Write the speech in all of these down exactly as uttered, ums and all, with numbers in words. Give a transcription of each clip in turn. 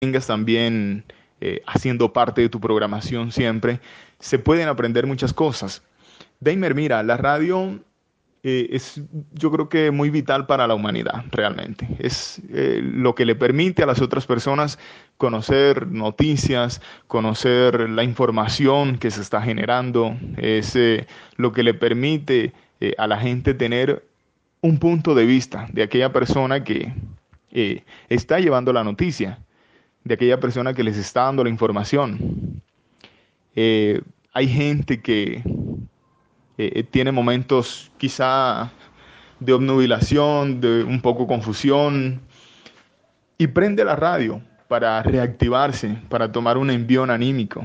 tengas también eh, haciendo parte de tu programación siempre, se pueden aprender muchas cosas. Daimer, mira, la radio eh, es yo creo que muy vital para la humanidad, realmente. Es eh, lo que le permite a las otras personas conocer noticias, conocer la información que se está generando, es eh, lo que le permite eh, a la gente tener un punto de vista de aquella persona que eh, está llevando la noticia, de aquella persona que les está dando la información. Eh, Hay gente que eh, tiene momentos quizá de obnubilación, de un poco confusión, y prende la radio para reactivarse, para tomar un envión anímico,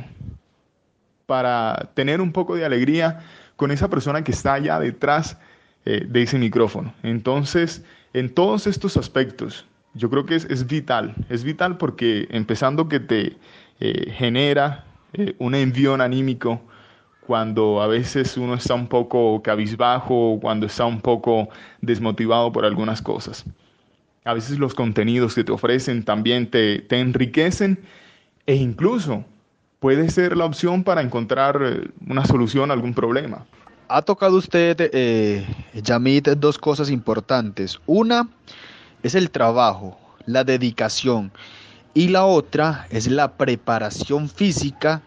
para tener un poco de alegría con esa persona que está allá detrás eh, de ese micrófono. Entonces, en todos estos aspectos, yo creo que es, es vital, es vital porque empezando que te eh, genera eh, un envión anímico cuando a veces uno está un poco cabizbajo, cuando está un poco desmotivado por algunas cosas. A veces los contenidos que te ofrecen también te, te enriquecen e incluso puede ser la opción para encontrar eh, una solución a algún problema. Ha tocado usted, eh, Yamit, dos cosas importantes. Una es el trabajo, la dedicación, y la otra es la preparación física,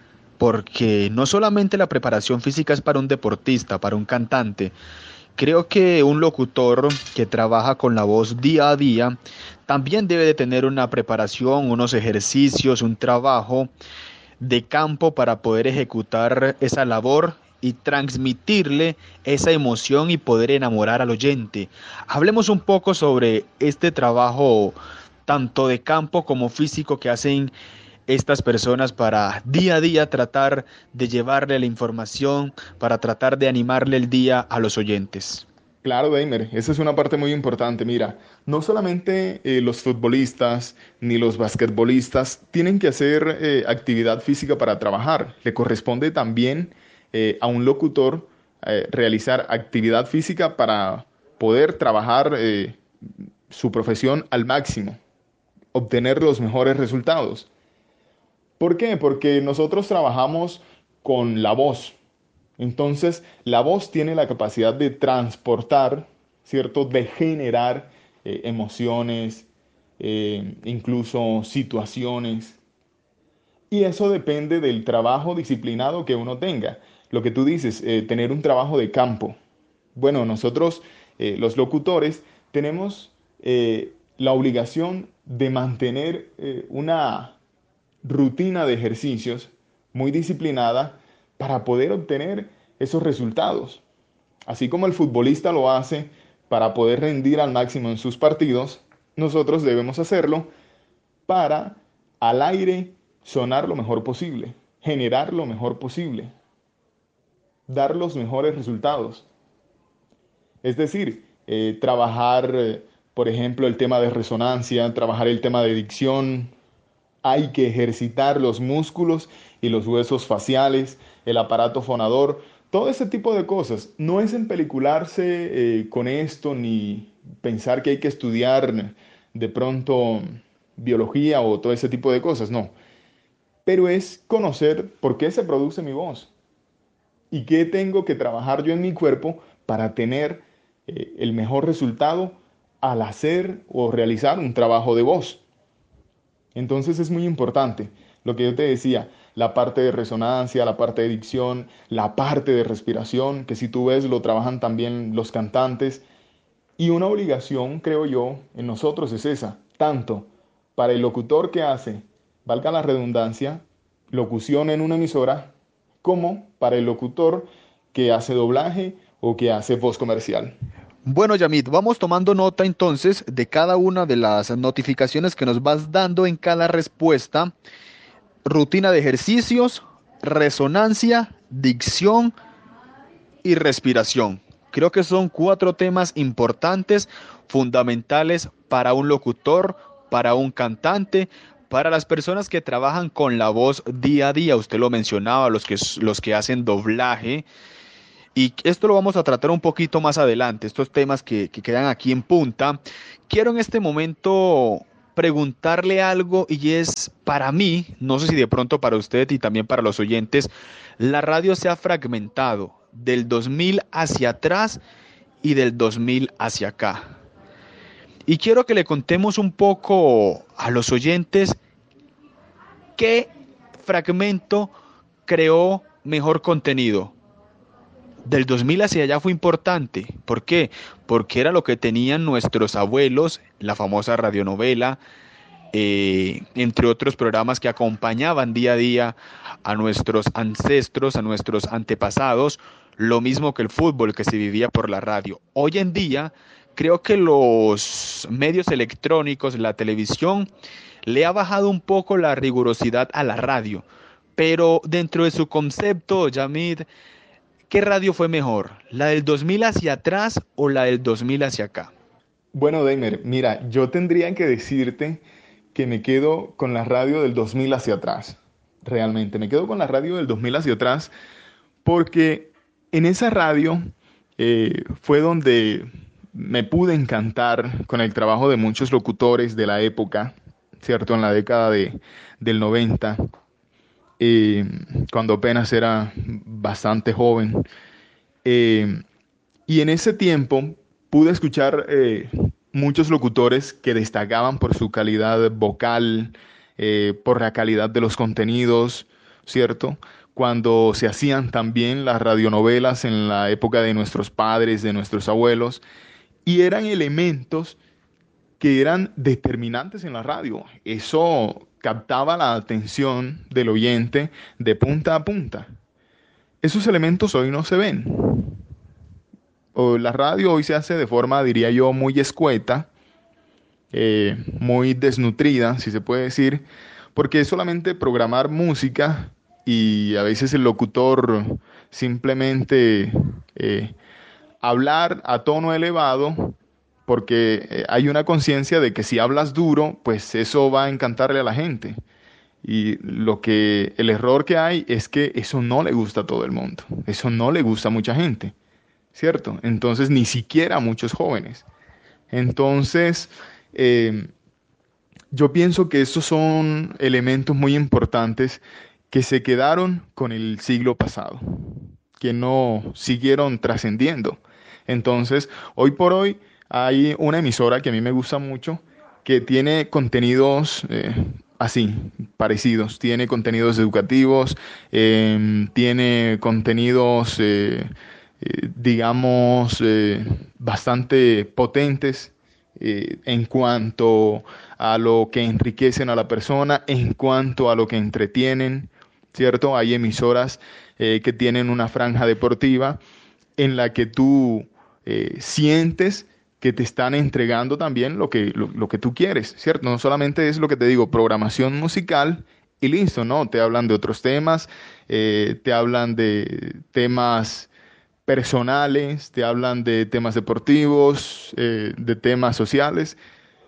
porque no solamente la preparación física es para un deportista, para un cantante. Creo que un locutor que trabaja con la voz día a día también debe de tener una preparación, unos ejercicios, un trabajo de campo para poder ejecutar esa labor y transmitirle esa emoción y poder enamorar al oyente. Hablemos un poco sobre este trabajo tanto de campo como físico que hacen estas personas para día a día tratar de llevarle la información, para tratar de animarle el día a los oyentes. Claro, Daimer, esa es una parte muy importante. Mira, no solamente eh, los futbolistas ni los basquetbolistas tienen que hacer eh, actividad física para trabajar. Le corresponde también eh, a un locutor eh, realizar actividad física para poder trabajar eh, su profesión al máximo, obtener los mejores resultados. ¿Por qué? Porque nosotros trabajamos con la voz. Entonces, la voz tiene la capacidad de transportar, ¿cierto? De generar eh, emociones, eh, incluso situaciones. Y eso depende del trabajo disciplinado que uno tenga. Lo que tú dices, eh, tener un trabajo de campo. Bueno, nosotros, eh, los locutores, tenemos eh, la obligación de mantener eh, una rutina de ejercicios muy disciplinada para poder obtener esos resultados. Así como el futbolista lo hace para poder rendir al máximo en sus partidos, nosotros debemos hacerlo para al aire sonar lo mejor posible, generar lo mejor posible, dar los mejores resultados. Es decir, eh, trabajar, eh, por ejemplo, el tema de resonancia, trabajar el tema de dicción. Hay que ejercitar los músculos y los huesos faciales, el aparato fonador, todo ese tipo de cosas. No es empelicularse eh, con esto ni pensar que hay que estudiar de pronto biología o todo ese tipo de cosas, no. Pero es conocer por qué se produce mi voz y qué tengo que trabajar yo en mi cuerpo para tener eh, el mejor resultado al hacer o realizar un trabajo de voz. Entonces es muy importante lo que yo te decía, la parte de resonancia, la parte de dicción, la parte de respiración, que si tú ves lo trabajan también los cantantes. Y una obligación, creo yo, en nosotros es esa, tanto para el locutor que hace, valga la redundancia, locución en una emisora, como para el locutor que hace doblaje o que hace voz comercial. Bueno, Yamit, vamos tomando nota entonces de cada una de las notificaciones que nos vas dando en cada respuesta. Rutina de ejercicios, resonancia, dicción y respiración. Creo que son cuatro temas importantes, fundamentales para un locutor, para un cantante, para las personas que trabajan con la voz día a día. Usted lo mencionaba, los que, los que hacen doblaje. Y esto lo vamos a tratar un poquito más adelante, estos temas que, que quedan aquí en punta. Quiero en este momento preguntarle algo y es para mí, no sé si de pronto para usted y también para los oyentes, la radio se ha fragmentado del dos mil hacia atrás y del dos mil hacia acá. Y quiero que le contemos un poco a los oyentes qué fragmento creó mejor contenido. Del dos mil hacia allá fue importante. ¿Por qué? Porque era lo que tenían nuestros abuelos, la famosa radionovela, eh, entre otros programas que acompañaban día a día a nuestros ancestros, a nuestros antepasados, lo mismo que el fútbol que se vivía por la radio. Hoy en día, creo que los medios electrónicos, la televisión, le ha bajado un poco la rigurosidad a la radio, pero dentro de su concepto, Yamid, ¿qué radio fue mejor? ¿La del dos mil hacia atrás o la del dos mil hacia acá? Bueno, Daimer, mira, yo tendría que decirte que me quedo con la radio del dos mil hacia atrás. Realmente, me quedo con la radio del dos mil hacia atrás porque en esa radio eh, fue donde me pude encantar con el trabajo de muchos locutores de la época, ¿cierto? En la década de, del noventa, eh, cuando apenas era bastante joven. Eh, y en ese tiempo pude escuchar eh, muchos locutores que destacaban por su calidad vocal, eh, por la calidad de los contenidos, ¿cierto? Cuando se hacían también las radionovelas en la época de nuestros padres, de nuestros abuelos, y eran elementos que eran determinantes en la radio. Eso captaba la atención del oyente de punta a punta. Esos elementos hoy no se ven. O la radio hoy se hace de forma, diría yo, muy escueta, eh, muy desnutrida, si se puede decir, porque es solamente programar música y a veces el locutor simplemente eh, hablar a tono elevado, porque eh, hay una conciencia de que si hablas duro, pues eso va a encantarle a la gente. Y lo que, el error que hay es que eso no le gusta a todo el mundo, eso no le gusta a mucha gente, ¿cierto? Entonces, ni siquiera a muchos jóvenes. Entonces, eh, yo pienso que estos son elementos muy importantes que se quedaron con el siglo pasado, que no siguieron trascendiendo. Entonces, hoy por hoy hay una emisora que a mí me gusta mucho, que tiene contenidos eh, así, parecidos. Tiene contenidos educativos, eh, tiene contenidos, eh, eh, digamos, eh, bastante potentes eh, en cuanto a lo que enriquecen a la persona, en cuanto a lo que entretienen, ¿cierto? Hay emisoras eh, que tienen una franja deportiva en la que tú eh, sientes que te están entregando también lo que, lo, lo que tú quieres, ¿cierto? No solamente es lo que te digo, programación musical y listo, ¿no? Te hablan de otros temas, eh, te hablan de temas personales, te hablan de temas deportivos, eh, de temas sociales,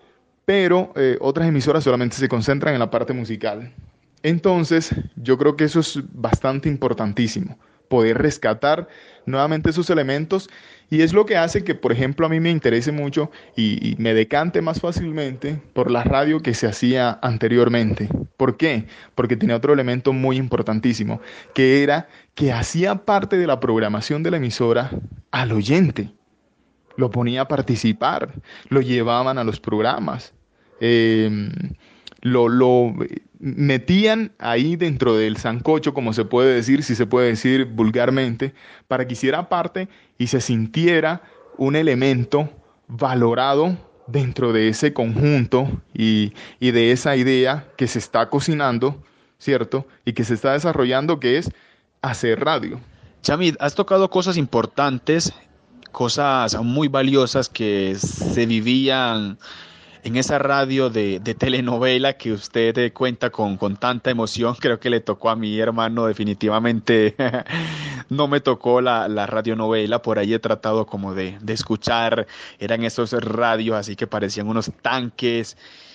pero eh, otras emisoras solamente se concentran en la parte musical. Entonces, yo creo que eso es bastante importantísimo, poder rescatar nuevamente esos elementos y es lo que hace que, por ejemplo, a mí me interese mucho y, y me decante más fácilmente por la radio que se hacía anteriormente. ¿Por qué? Porque tenía otro elemento muy importantísimo, que era que hacía parte de la programación de la emisora al oyente. Lo ponía a participar, lo llevaban a los programas. Eh, lo, lo metían ahí dentro del sancocho, como se puede decir, si se puede decir vulgarmente, para que hiciera parte y se sintiera un elemento valorado dentro de ese conjunto y, y de esa idea que se está cocinando, ¿cierto? Y que se está desarrollando, que es hacer radio. Chamid, has tocado cosas importantes, cosas muy valiosas que se vivían en esa radio de, de telenovela que usted eh, cuenta con, con tanta emoción. Creo que le tocó a mi hermano, definitivamente no me tocó la, la radionovela, por ahí he tratado como de, de escuchar, eran esos radios así que parecían unos tanques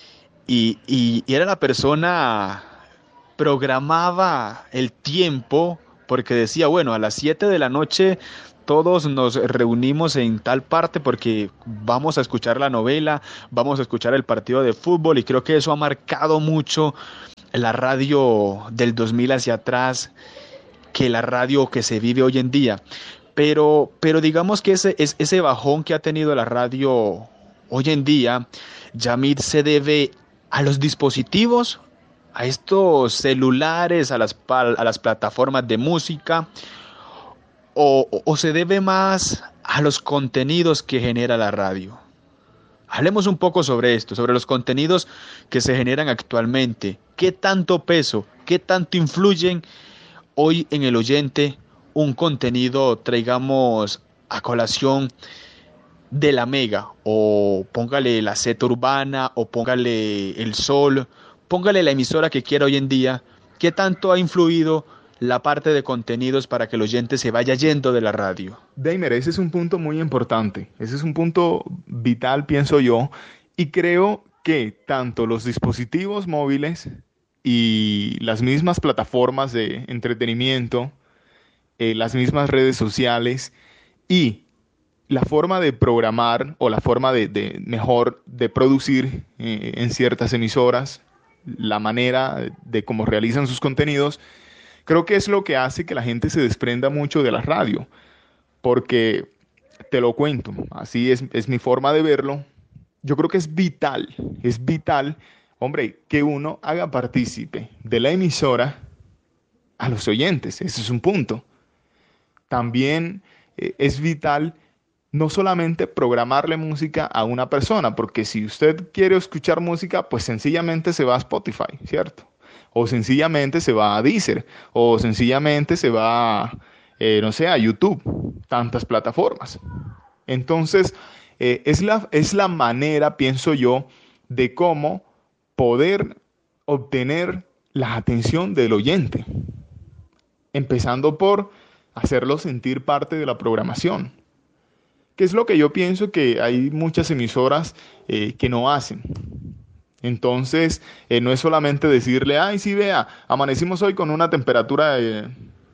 y, y, y era la persona, programaba el tiempo porque decía, bueno, a las siete de la noche todos nos reunimos en tal parte porque vamos a escuchar la novela, vamos a escuchar el partido de fútbol, y creo que eso ha marcado mucho la radio del dos mil hacia atrás que la radio que se vive hoy en día. Pero, pero digamos que ese, es- ese bajón que ha tenido la radio hoy en día, Yamid, se debe a los dispositivos, a estos celulares, a las, pal- a las plataformas de música, o, o- o se debe más a los contenidos que genera la radio. Hablemos un poco sobre esto, sobre los contenidos que se generan actualmente. ¿Qué tanto peso, qué tanto influyen hoy en el oyente un contenido, traigamos a colación, de la Mega, o póngale la Z Urbana, o póngale El Sol, póngale la emisora que quiera hoy en día? ¿Qué tanto ha influido la parte de contenidos para que el oyente se vaya yendo de la radio? Deimer, ese es un punto muy importante, ese es un punto vital, pienso yo, y creo que tanto los dispositivos móviles y las mismas plataformas de entretenimiento, eh, las mismas redes sociales y la forma de programar o la forma de, de mejor de producir eh, en ciertas emisoras, la manera de cómo realizan sus contenidos, creo que es lo que hace que la gente se desprenda mucho de la radio, porque te lo cuento, así es, es mi forma de verlo. Yo creo que es vital, es vital, hombre, que uno haga partícipe de la emisora a los oyentes, ese es un punto. También eh, es vital no solamente programarle música a una persona, porque si usted quiere escuchar música, pues sencillamente se va a Spotify, ¿cierto? O sencillamente se va a Deezer, o sencillamente se va, eh, no sé, a YouTube, tantas plataformas. Entonces, eh, es la, es la manera, pienso yo, de cómo poder obtener la atención del oyente, empezando por hacerlo sentir parte de la programación, que es lo que yo pienso que hay muchas emisoras eh, que no hacen. Entonces, eh, no es solamente decirle, ay, sí, vea, amanecimos hoy con una temperatura eh,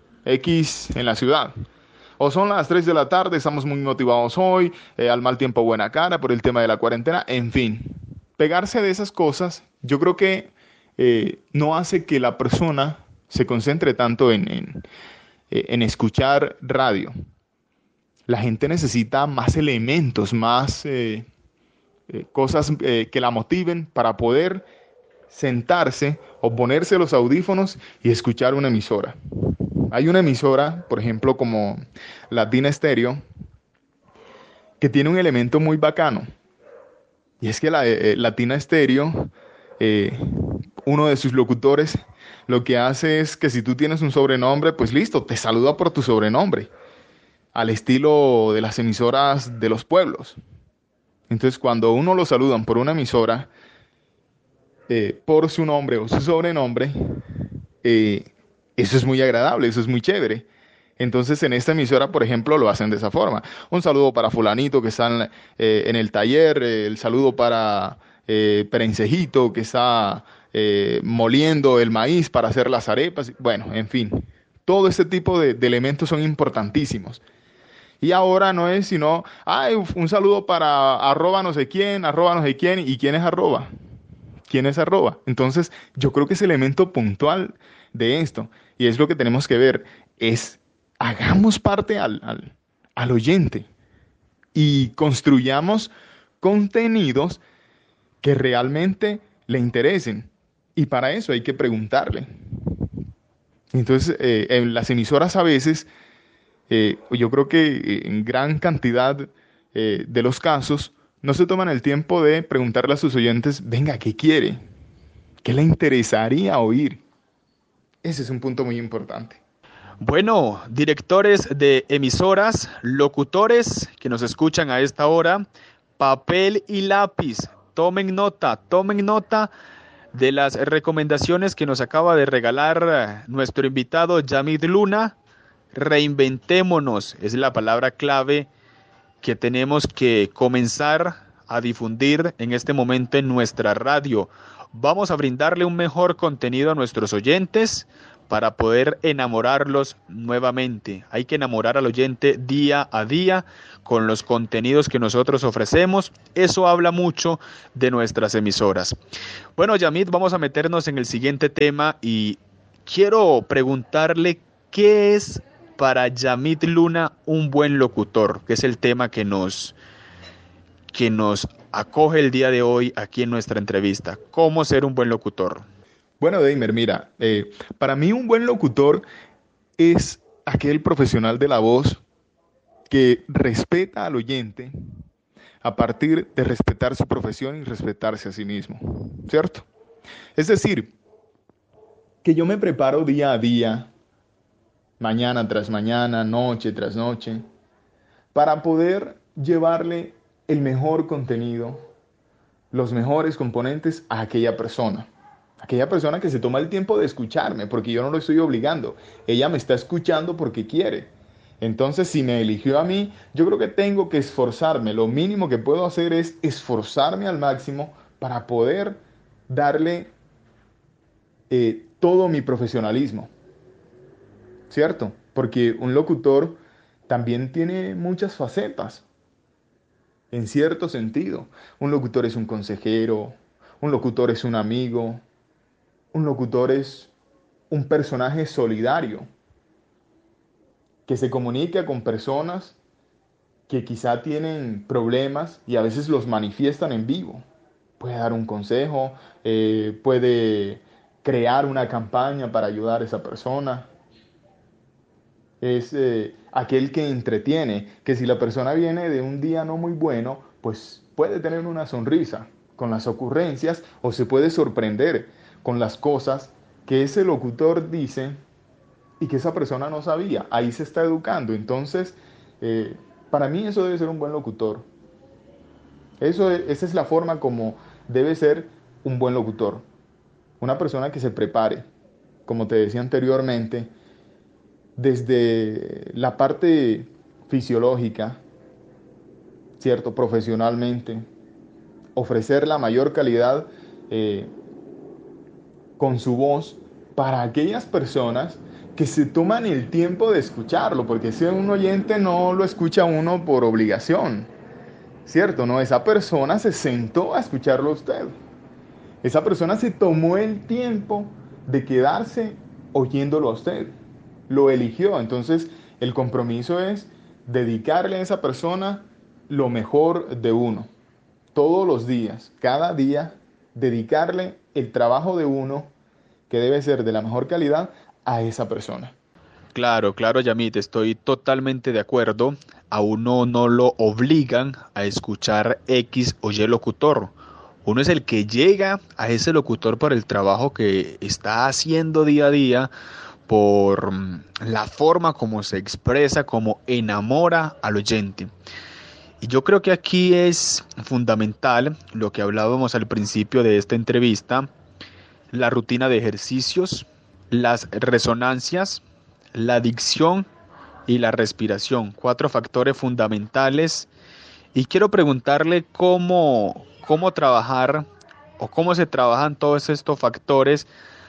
X en la ciudad. O son las tres de la tarde, estamos muy motivados hoy, eh, al mal tiempo buena cara por el tema de la cuarentena, en fin. Pegarse de esas cosas, yo creo que eh, no hace que la persona se concentre tanto en, en, eh, en escuchar radio. La gente necesita más elementos, más eh, eh, cosas eh, que la motiven para poder sentarse o ponerse los audífonos y escuchar una emisora. Hay una emisora, por ejemplo, como Latina Stereo, que tiene un elemento muy bacano. Y es que la eh, Latina Stereo, eh, uno de sus locutores, lo que hace es que si tú tienes un sobrenombre, pues listo, te saluda por tu sobrenombre, al estilo de las emisoras de los pueblos. Entonces, cuando uno lo saludan por una emisora, eh, por su nombre o su sobrenombre, eh, eso es muy agradable, eso es muy chévere. Entonces, en esta emisora, por ejemplo, lo hacen de esa forma. Un saludo para fulanito que está en, eh, en el taller, eh, el saludo para eh, Perencejito que está eh, moliendo el maíz para hacer las arepas. Bueno, en fin, todo este tipo de, de elementos son importantísimos. Y ahora no es sino, ay, un saludo para arroba no sé quién, arroba no sé quién, ¿y quién es arroba? ¿Quién es arroba? Entonces, yo creo que ese elemento puntual de esto, y es lo que tenemos que ver, es hagamos parte al, al, al oyente y construyamos contenidos que realmente le interesen. Y para eso hay que preguntarle. Entonces, eh, en las emisoras a veces, eh, yo creo que eh, en gran cantidad eh, de los casos, no se toman el tiempo de preguntarle a sus oyentes, venga, ¿qué quiere? ¿Qué le interesaría oír? Ese es un punto muy importante. Bueno, directores de emisoras, locutores que nos escuchan a esta hora, papel y lápiz, tomen nota, tomen nota de las recomendaciones que nos acaba de regalar nuestro invitado Yamid Luna. Reinventémonos, es la palabra clave que tenemos que comenzar a difundir en este momento en nuestra radio. Vamos a brindarle un mejor contenido a nuestros oyentes para poder enamorarlos nuevamente. Hay que enamorar al oyente día a día con los contenidos que nosotros ofrecemos. Eso habla mucho de nuestras emisoras. Bueno, Yamit, vamos a meternos en el siguiente tema y quiero preguntarle qué es para Yamit Luna un buen locutor, que es el tema que nos, que nos acoge el día de hoy aquí en nuestra entrevista. ¿Cómo ser un buen locutor? Bueno, Deimer, mira, eh, para mí un buen locutor es aquel profesional de la voz que respeta al oyente a partir de respetar su profesión y respetarse a sí mismo, ¿cierto? Es decir, que yo me preparo día a día, mañana tras mañana, noche tras noche, para poder llevarle el mejor contenido, los mejores componentes a aquella persona. Aquella persona que se toma el tiempo de escucharme, porque yo no lo estoy obligando. Ella me está escuchando porque quiere. Entonces, si me eligió a mí, yo creo que tengo que esforzarme. Lo mínimo que puedo hacer es esforzarme al máximo para poder darle eh, todo mi profesionalismo, ¿cierto? Porque un locutor también tiene muchas facetas, en cierto sentido. Un locutor es un consejero, un locutor es un amigo, un locutor es un personaje solidario que se comunica con personas que quizá tienen problemas y a veces los manifiestan en vivo. Puede dar un consejo, eh, puede crear una campaña para ayudar a esa persona. Es eh, aquel que entretiene, que si la persona viene de un día no muy bueno, pues puede tener una sonrisa con las ocurrencias o se puede sorprender con las cosas que ese locutor dice y que esa persona no sabía. Ahí se está educando. Entonces, eh, para mí eso debe ser un buen locutor. Eso, es- esa es la forma como debe ser un buen locutor. Una persona que se prepare, como te decía anteriormente, desde la parte fisiológica, ¿cierto? Profesionalmente, ofrecer la mayor calidad eh, con su voz para aquellas personas que se toman el tiempo de escucharlo, porque si un oyente no lo escucha uno por obligación, ¿cierto? No, esa persona se sentó a escucharlo a usted. Esa persona se tomó el tiempo de quedarse oyéndolo a usted. Lo eligió. Entonces, el compromiso es dedicarle a esa persona lo mejor de uno. Todos los días, cada día, dedicarle el trabajo de uno, que debe ser de la mejor calidad, a esa persona. Claro, claro, Yamit, estoy totalmente de acuerdo. A uno no lo obligan a escuchar X o Y locutor. Uno es el que llega a ese locutor por el trabajo que está haciendo día a día, por mm, la forma como se expresa, como enamora al oyente. Y yo creo que aquí es fundamental lo que hablábamos al principio de esta entrevista, la rutina de ejercicios, las resonancias, la dicción y la respiración, cuatro factores fundamentales. Y quiero preguntarle cómo, cómo trabajar o cómo se trabajan todos estos factores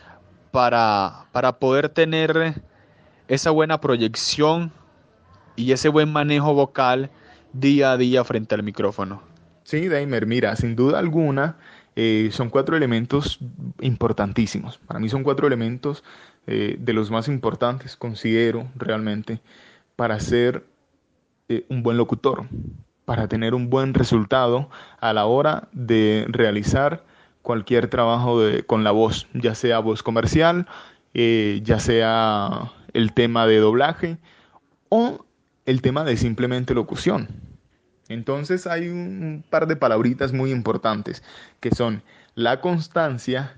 para, para poder tener esa buena proyección y ese buen manejo vocal día a día frente al micrófono. Sí, Daimer, mira, sin duda alguna, eh, son cuatro elementos importantísimos. Para mí son cuatro elementos eh, de los más importantes, considero realmente, para ser eh, un buen locutor, para tener un buen resultado a la hora de realizar cualquier trabajo de- con la voz, ya sea voz comercial, eh, ya sea el tema de doblaje o el tema de simplemente locución. Entonces hay un par de palabritas muy importantes que son la constancia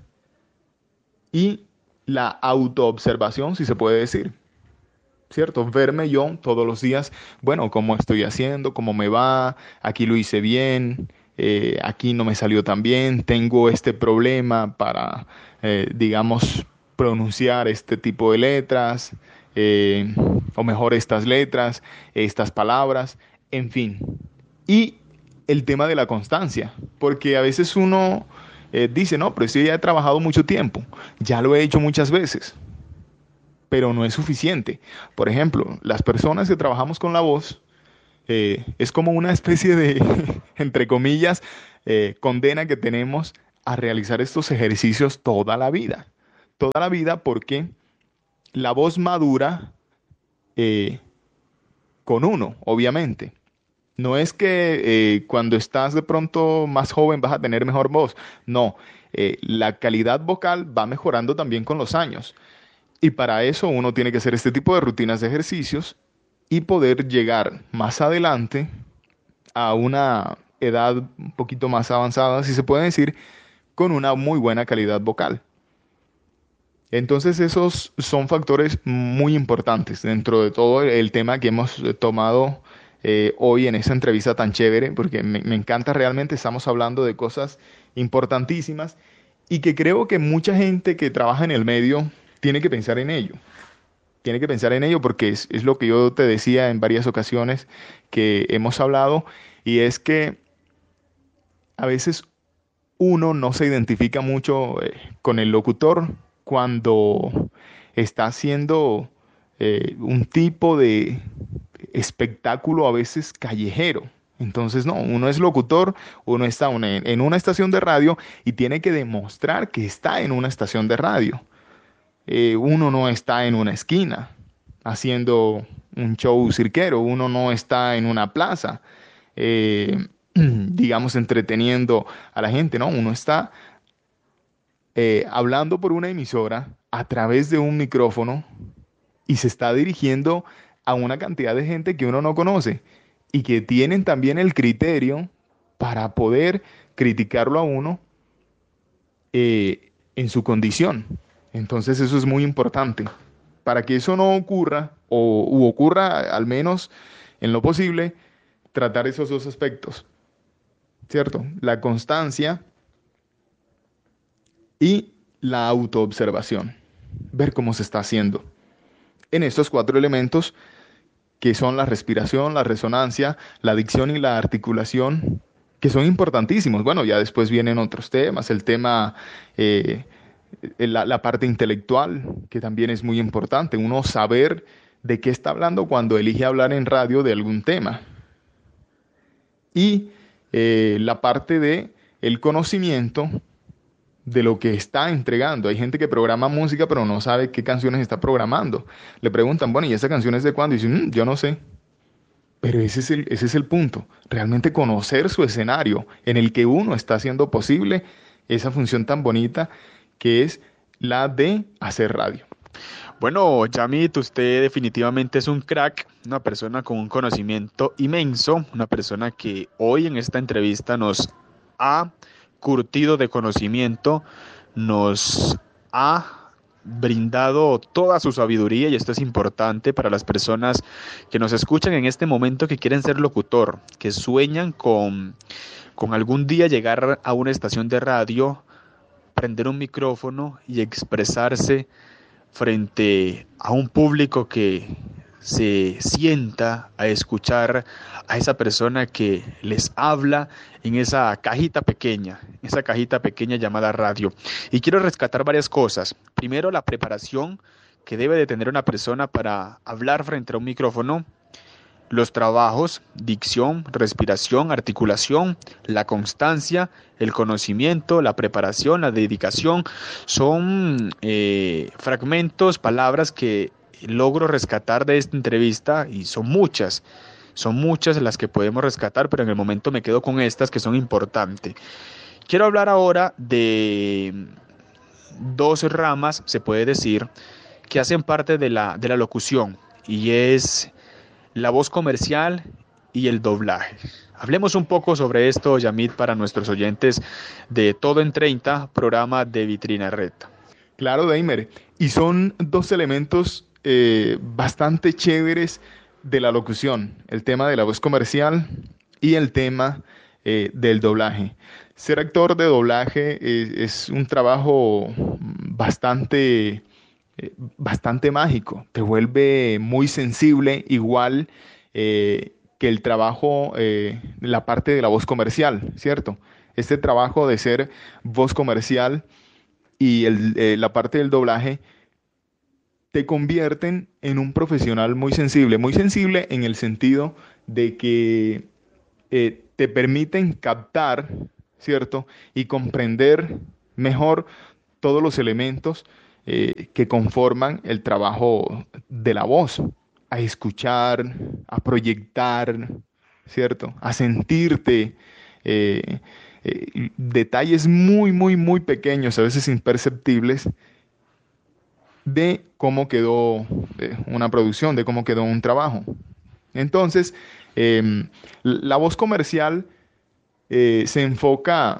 y la autoobservación, si se puede decir. ¿Cierto? Verme yo todos los días, bueno, cómo estoy haciendo, cómo me va, aquí lo hice bien, eh, aquí no me salió tan bien, tengo este problema para, eh, digamos, pronunciar este tipo de letras, eh, o mejor estas letras, estas palabras, en fin. Y el tema de la constancia, porque a veces uno eh, dice, no, pero si ya he trabajado mucho tiempo, ya lo he hecho muchas veces. pero no es suficiente. Por ejemplo, las personas que trabajamos con la voz, eh, es como una especie de, entre comillas, eh, condena que tenemos a realizar estos ejercicios toda la vida. Toda la vida porque la voz madura eh, con uno, obviamente. No es que eh, cuando estás de pronto más joven vas a tener mejor voz. No, eh, la calidad vocal va mejorando también con los años. Y para eso uno tiene que hacer este tipo de rutinas de ejercicios y poder llegar más adelante a una edad un poquito más avanzada, si se puede decir, con una muy buena calidad vocal. Entonces esos son factores muy importantes dentro de todo el tema que hemos eh, tomado eh, hoy en esta entrevista tan chévere, porque me, me encanta realmente, estamos hablando de cosas importantísimas y que creo que mucha gente que trabaja en el medio tiene que pensar en ello. Tiene que pensar en ello porque es, es lo que yo te decía en varias ocasiones que hemos hablado, y es que a veces uno no se identifica mucho eh, con el locutor cuando está haciendo eh, un tipo de espectáculo a veces callejero. Entonces, no, uno es locutor, uno está una- en una estación de radio y tiene que demostrar que está en una estación de radio. Eh, uno no está en una esquina haciendo un show cirquero, uno no está en una plaza, eh, digamos, entreteniendo a la gente, ¿no? Uno está eh, hablando por una emisora a través de un micrófono y se está dirigiendo a una cantidad de gente que uno no conoce y que tienen también el criterio para poder criticarlo a uno eh, en su condición. Entonces eso es muy importante. Para que eso no ocurra, o u ocurra al menos en lo posible, tratar esos dos aspectos, ¿cierto? La constancia y la autoobservación. Ver cómo se está haciendo. En estos cuatro elementos que son la respiración, la resonancia, la dicción y la articulación, que son importantísimos. Bueno, ya después vienen otros temas, el tema, eh, la, la parte intelectual, que también es muy importante, uno saber de qué está hablando cuando elige hablar en radio de algún tema. Y eh, la parte de el conocimiento de lo que está entregando. Hay gente que programa música pero no sabe qué canciones está programando. Le preguntan, bueno, ¿y esa canción es de cuándo? Y dicen, "Mm, yo no sé". Pero ese es el, ese es el punto. Realmente conocer su escenario en el que uno está haciendo posible esa función tan bonita que es la de hacer radio. Bueno, Yamit, usted definitivamente es un crack, una persona con un conocimiento inmenso, una persona que hoy en esta entrevista nos ha curtido de conocimiento, nos ha brindado toda su sabiduría, y esto es importante para las personas que nos escuchan en este momento, que quieren ser locutor, que sueñan con, con algún día llegar a una estación de radio, prender un micrófono y expresarse frente a un público que se sienta a escuchar a esa persona que les habla en esa cajita pequeña, esa cajita pequeña llamada radio. Y quiero rescatar varias cosas. Primero, la preparación que debe de tener una persona para hablar frente a un micrófono. Los trabajos, dicción, respiración, articulación, la constancia, el conocimiento, la preparación, la dedicación, son eh, fragmentos, palabras que logro rescatar de esta entrevista, y son muchas, son muchas las que podemos rescatar, pero en el momento me quedo con estas que son importantes. Quiero hablar ahora de dos ramas, se puede decir, que hacen parte de la, de la locución, y es la voz comercial y el doblaje. Hablemos un poco sobre esto, Yamit, para nuestros oyentes de Todo en treinta, programa de Vitrina Red. Claro, Daimer. Y son dos elementos eh, bastante chéveres de la locución, el tema de la voz comercial y el tema eh, del doblaje. Ser actor de doblaje es, es un trabajo bastante, eh, bastante mágico, te vuelve muy sensible, igual eh, que el trabajo, eh, la parte de la voz comercial, ¿cierto? Este trabajo de ser voz comercial y el, eh, la parte del doblaje te convierten en un profesional muy sensible, muy sensible en el sentido de que eh, te permiten captar, ¿cierto? Y comprender mejor todos los elementos eh, que conforman el trabajo de la voz, a escuchar, a proyectar, ¿cierto? A sentirte. eh, eh, Detalles muy, muy, muy pequeños, a veces imperceptibles, de cómo quedó eh, una producción, de cómo quedó un trabajo. Entonces, em, la voz comercial eh, se enfoca,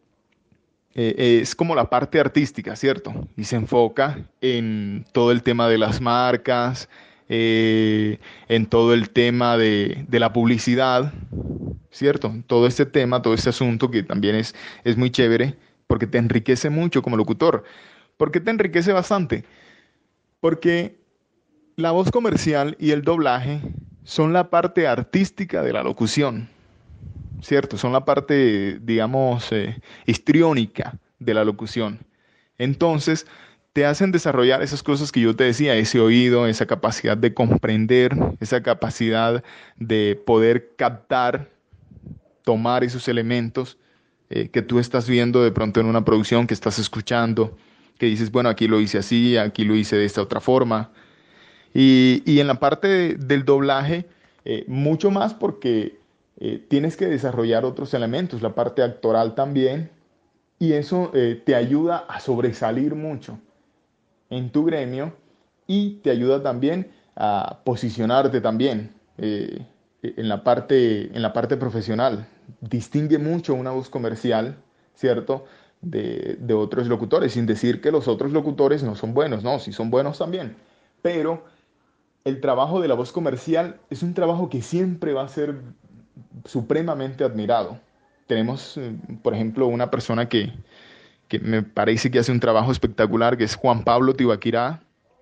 eh, eh, es como la parte artística, ¿cierto? Y se enfoca en todo el tema de las marcas, eh, en todo el tema de, de la publicidad, ¿cierto? Todo este tema, todo este asunto que también es, es muy chévere porque te enriquece mucho como locutor. ¿Por qué te enriquece bastante? Porque la voz comercial y el doblaje son la parte artística de la locución, ¿cierto? Son la parte, digamos, eh, histriónica de la locución. Entonces, te hacen desarrollar esas cosas que yo te decía, ese oído, esa capacidad de comprender, esa capacidad de poder captar, tomar esos elementos eh, que tú estás viendo de pronto en una producción que estás escuchando, que dices, bueno, aquí lo hice así, aquí lo hice de esta otra forma. Y, y en la parte de- del doblaje, eh, mucho más porque eh, tienes que desarrollar otros elementos, la parte actoral también, y eso eh, te ayuda a sobresalir mucho en tu gremio y te ayuda también a posicionarte también eh, en la parte, en la parte profesional. Distingue mucho una voz comercial, ¿cierto? De, de otros locutores, sin decir que los otros locutores no son buenos, no, sí son buenos también, pero el trabajo de la voz comercial es un trabajo que siempre va a ser supremamente admirado. Tenemos, eh, por ejemplo, una persona que, que me parece que hace un trabajo espectacular, que es Juan Pablo Tibaquirá.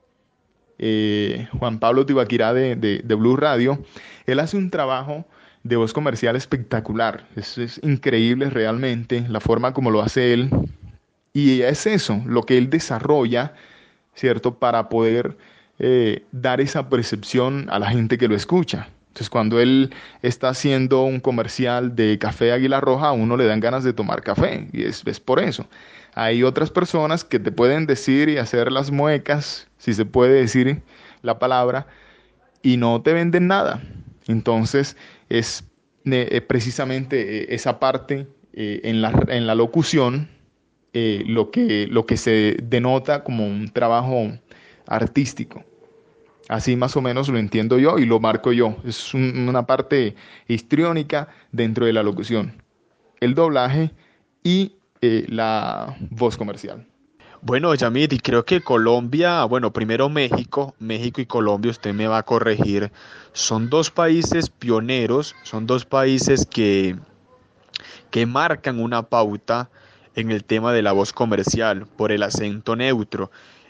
Eh, Juan Pablo Tibaquirá de, de, de Blue Radio. Él hace un trabajo de voz comercial espectacular. Es, es increíble realmente la forma como lo hace él. Y es eso, lo que él desarrolla, ¿cierto? Para poder eh, dar esa percepción a la gente que lo escucha. Entonces, cuando él está haciendo un comercial de café Águila Roja, a uno le dan ganas de tomar café, y es, es por eso. Hay otras personas que te pueden decir y hacer las muecas, si se puede decir la palabra, y no te venden nada. Entonces, es eh, eh, precisamente eh, esa parte eh, en la, en la locución eh, lo que, lo que se denota como un trabajo artístico. Así más o menos lo entiendo yo y lo marco yo. Es un- una parte histriónica dentro de la locución, el doblaje y eh, la voz comercial. Bueno, Yamid, y creo que Colombia, bueno, primero México, México y Colombia, usted me va a corregir, son dos países pioneros, son dos países que, que marcan una pauta en el tema de la voz comercial por el acento neutro.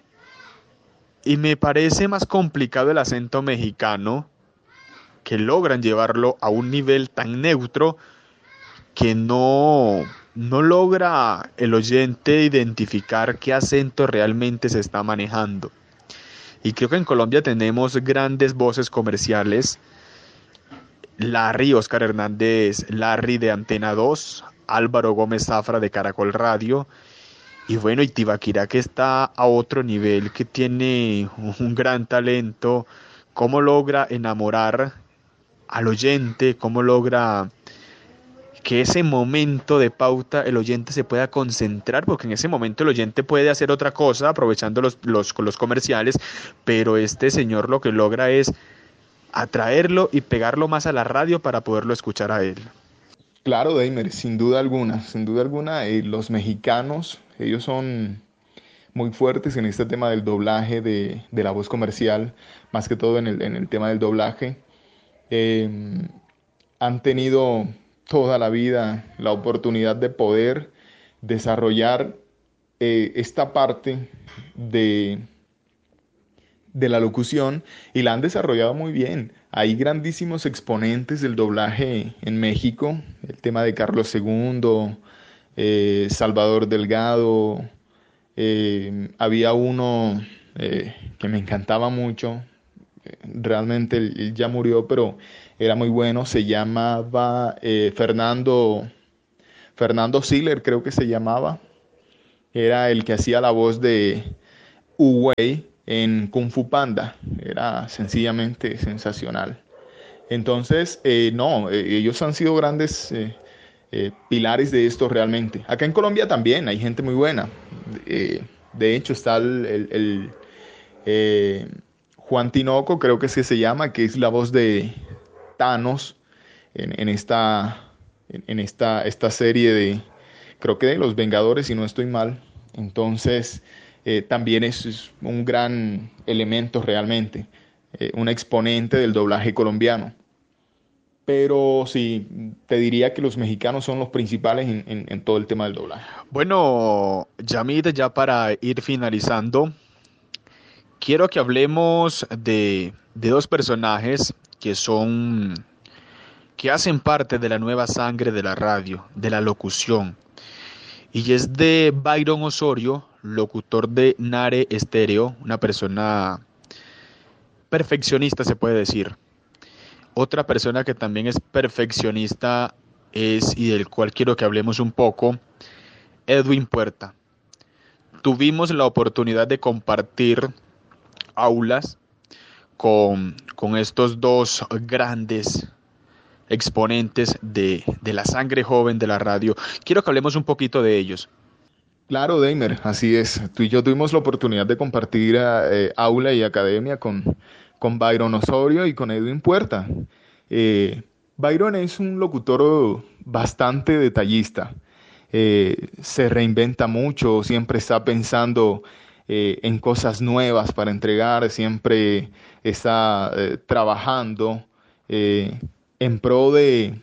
Y me parece más complicado el acento mexicano, que logran llevarlo a un nivel tan neutro que no, no logra el oyente identificar qué acento realmente se está manejando. Y creo que en Colombia tenemos grandes voces comerciales. Larry, Oscar Hernández, Larry de Antena dos, Álvaro Gómez Zafra de Caracol Radio. Y bueno, y Tibaquirá que está a otro nivel, que tiene un gran talento. ¿Cómo logra enamorar al oyente? ¿Cómo logra que ese momento de pauta el oyente se pueda concentrar? Porque en ese momento el oyente puede hacer otra cosa aprovechando los, los, los comerciales, pero este señor lo que logra es atraerlo y pegarlo más a la radio para poderlo escuchar a él. Claro, Deimer, sin duda alguna, sin duda alguna, eh, los mexicanos, ellos son muy fuertes en este tema del doblaje de, de la voz comercial, más que todo en el, en el tema del doblaje. Eh, Han tenido toda la vida la oportunidad de poder desarrollar eh, esta parte de, de la locución y la han desarrollado muy bien. Hay grandísimos exponentes del doblaje en México, el tema de Carlos segundo, eh, Salvador Delgado, eh, había uno eh, que me encantaba mucho. Eh, Realmente él, él ya murió, pero era muy bueno. Se llamaba eh, Fernando, Fernando Siller, creo que se llamaba. Era el que hacía la voz de Uwei en Kung Fu Panda. Era sencillamente sensacional. Entonces, eh, no, eh, ellos han sido grandes eh, eh, pilares de esto realmente. Acá en Colombia también hay gente muy buena. Eh, de hecho, está el, el- el, eh, Juan Tinoco, creo que es que se llama, que es la voz de Thanos en, en esta, en, en esta, esta serie de, creo que de Los Vengadores, si no estoy mal. Entonces, eh, también es, es un gran elemento realmente, eh, un exponente del doblaje colombiano. Pero sí, te diría que los mexicanos son los principales en, en- en todo el tema del doblaje. Bueno, Yamid, ya para ir finalizando, quiero que hablemos de, de dos personajes que son, que hacen parte de la nueva sangre de la radio, de la locución. Y es de Byron Osorio, locutor de Nare Estéreo, una persona perfeccionista, se puede decir. Otra persona que también es perfeccionista es, y del cual quiero que hablemos un poco, Edwin Puerta. Tuvimos la oportunidad de compartir aulas con, con estos dos grandes exponentes de, de la sangre joven de la radio. Quiero que hablemos un poquito de ellos. Claro, Deimer, así es. Tú y yo tuvimos la oportunidad de compartir eh, aula y academia con, con Byron Osorio y con Edwin Puerta. Eh, Byron es un locutor bastante detallista. Eh, se reinventa mucho, siempre está pensando eh, en cosas nuevas para entregar, siempre está eh, trabajando eh, en pro de,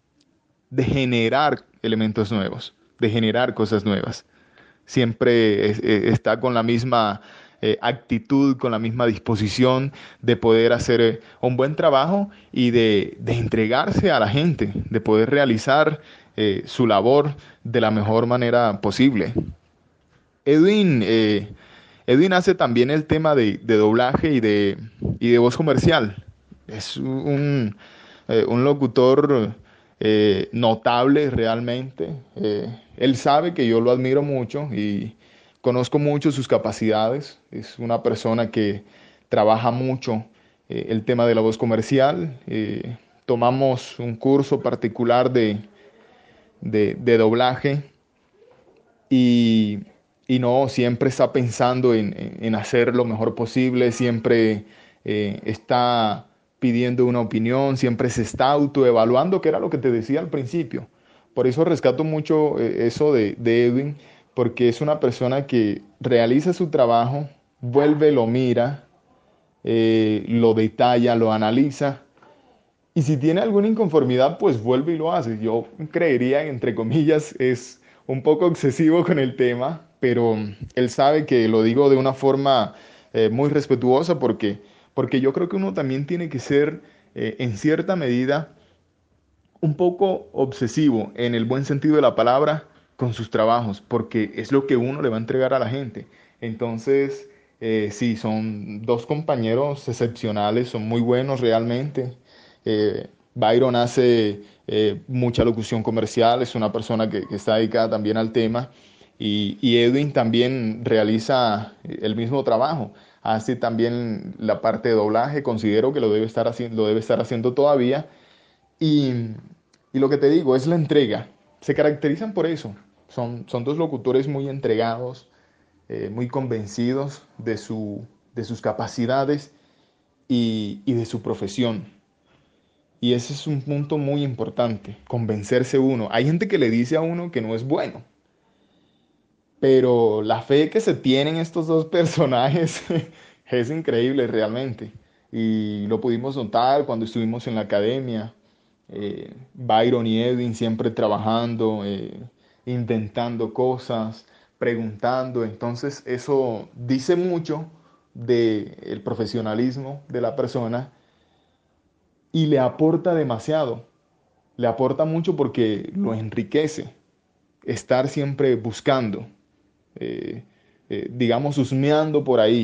de generar elementos nuevos, de generar cosas nuevas. Siempre es- eh, está con la misma eh, actitud, con la misma disposición de poder hacer eh, un buen trabajo y de, de entregarse a la gente, de poder realizar eh, su labor de la mejor manera posible. Edwin, eh, Edwin hace también el tema de, de doblaje y de, y de voz comercial. Es un, eh, un locutor eh, notable realmente. Eh, él sabe que yo lo admiro mucho y conozco mucho sus capacidades. Es una persona que trabaja mucho eh, el tema de la voz comercial. Eh, tomamos un curso particular de, de de doblaje y, y no, siempre está pensando en, en- en hacer lo mejor posible, siempre eh, está pidiendo una opinión, siempre se está autoevaluando, que era lo que te decía al principio. Por eso rescato mucho eh, eso de, de Edwin, porque es una persona que realiza su trabajo, vuelve, lo mira, eh, lo detalla, lo analiza. Y si tiene alguna inconformidad, pues vuelve y lo hace. Yo creería, entre comillas, es un poco excesivo con el tema, pero él sabe que lo digo de una forma eh, muy respetuosa porque, porque yo creo que uno también tiene que ser, eh, en cierta medida, un poco obsesivo en el buen sentido de la palabra con sus trabajos, porque es lo que uno le va a entregar a la gente. Entonces, eh, sí, son dos compañeros excepcionales, son muy buenos realmente. Eh, Byron hace eh, mucha locución comercial, es una persona que, que está dedicada también al tema. Y, y Edwin también realiza el mismo trabajo. Hace también la parte de doblaje, considero que lo debe estar haciendo, lo debe estar haciendo todavía y, y lo que te digo es la entrega. Se caracterizan por eso. Son, son dos locutores muy entregados, eh, muy convencidos de su, de sus capacidades y, y de su profesión. Y ese es un punto muy importante, convencerse uno. Hay gente que le dice a uno que no es bueno, pero la fe que se tienen estos dos personajes es increíble realmente. Y lo pudimos notar cuando estuvimos en la academia. eh, Byron y Edwin siempre trabajando, eh, intentando cosas, preguntando. Entonces eso dice mucho del profesionalismo de la persona y le aporta demasiado. Le aporta mucho porque lo enriquece. Estar siempre buscando, eh, eh, digamos, husmeando por ahí.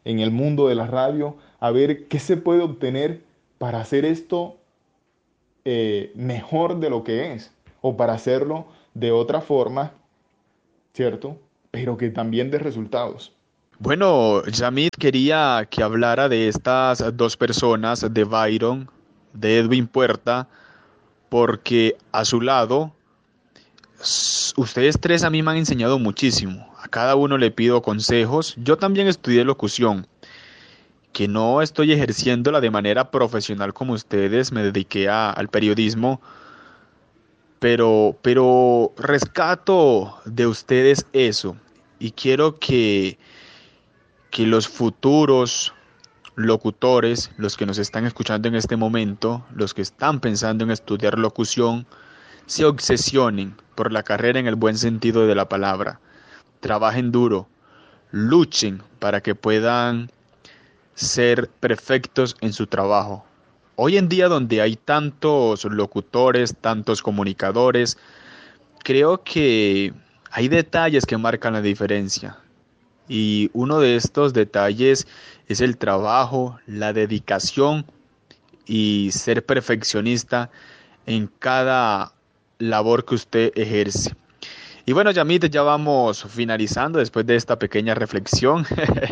en el mundo de la radio, a ver qué se puede obtener para hacer esto eh, mejor de lo que es, o para hacerlo de otra forma, ¿cierto? Pero que también dé resultados. Bueno, Yamit quería que hablara de estas dos personas, de Byron, de Edwin Puerta, porque a su lado, s- ustedes tres a mí me han enseñado muchísimo. A cada uno le pido consejos. Yo también estudié locución, que no estoy ejerciéndola de manera profesional como ustedes, me dediqué a- al periodismo, pero, pero rescato de ustedes eso y quiero que, que los futuros locutores, los que nos están escuchando en este momento, los que están pensando en estudiar locución, se obsesionen por la carrera en el buen sentido de la palabra, trabajen duro, luchen para que puedan ser perfectos en su trabajo. Hoy en día donde hay tantos locutores, tantos comunicadores, creo que hay detalles que marcan la diferencia. Y uno de estos detalles es el trabajo, la dedicación y ser perfeccionista en cada labor que usted ejerce. Y bueno, Yamit, ya vamos finalizando después de esta pequeña reflexión.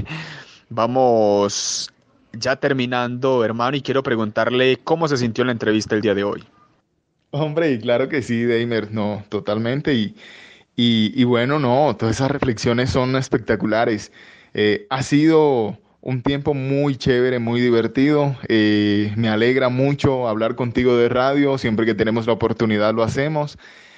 Vamos ya terminando, hermano, y quiero preguntarle cómo se sintió en la entrevista el día de hoy. Hombre, y claro que sí, Deimer, no, totalmente. Y, y, y bueno, no, todas esas reflexiones son espectaculares. Eh, ha sido un tiempo muy chévere, muy divertido. Eh, me alegra mucho hablar contigo de radio. Siempre que tenemos la oportunidad lo hacemos.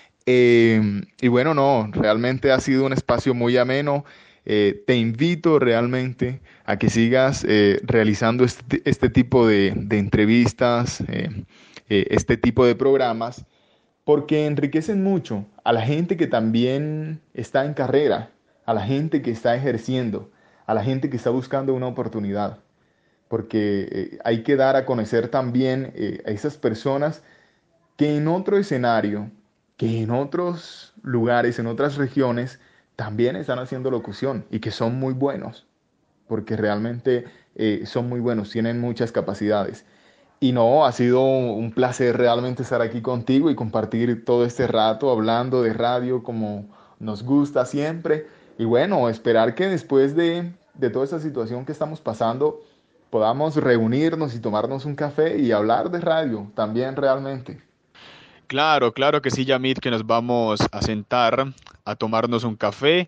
Eh, y bueno, no, realmente ha sido un espacio muy ameno. Eh, te invito realmente a que sigas eh, realizando este, este tipo de, de entrevistas, eh, eh, este tipo de programas, porque enriquecen mucho a la gente que también está en carrera, a la gente que está ejerciendo, a la gente que está buscando una oportunidad, porque eh, hay que dar a conocer también eh, a esas personas que en otro escenario, que en otros lugares, en otras regiones, también están haciendo locución y que son muy buenos, porque realmente eh, son muy buenos, tienen muchas capacidades. Y no, ha sido un placer realmente estar aquí contigo y compartir todo este rato hablando de radio como nos gusta siempre. Y bueno, esperar que después de, de toda esta situación que estamos pasando, podamos reunirnos y tomarnos un café y hablar de radio también realmente. Claro, claro que sí, Yamit, que nos vamos a sentar a tomarnos un café,